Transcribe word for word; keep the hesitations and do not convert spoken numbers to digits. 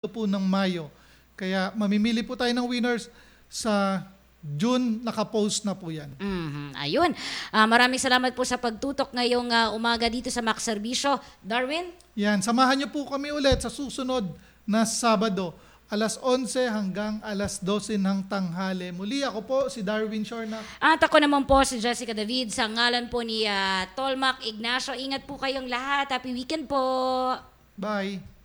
po ng Mayo. Kaya mamimili po tayo ng winners sa June, nakapost na po yan. Mhm, ayun. Ah, maraming salamat po sa pagtutok ngayong ah, umaga dito sa Max Serbisyo. Darwin? Yan, samahan niyo po kami ulit sa susunod na Sabado, alas onse hanggang alas dose ng tanghali. Muli ako po si Darwin Shornak. At ako naman po si Jessica David sa ngalan po ni ah, Tolmac Ignacio. Ingat po kayong lahat. Happy weekend po. Bye.